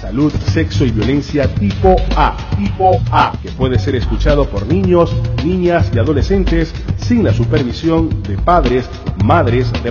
salud, sexo y violencia tipo A, que puede ser escuchado por niños, niñas y adolescentes sin la supervisión de padres, madres,